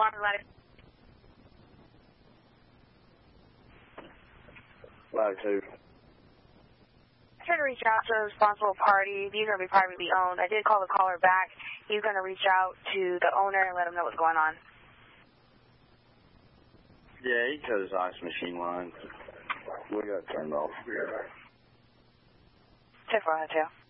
Latitude. I'm trying to reach out to a responsible party. These are going to be privately owned. I did call the caller back. He's going to reach out to the owner and let him know what's going on. Yeah, he cut his ice machine line. We got turned off. 10-4 Hotel.